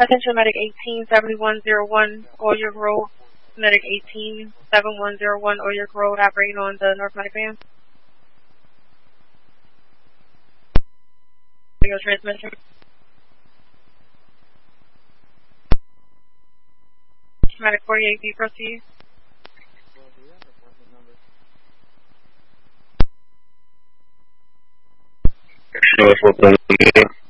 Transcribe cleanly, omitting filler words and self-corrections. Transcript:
Attention Medic 187101, Oyer Road. Medic 187101, Oyer Road, operating on the North Medic van. Radio transmission. Medic 48B, proceed. Sure,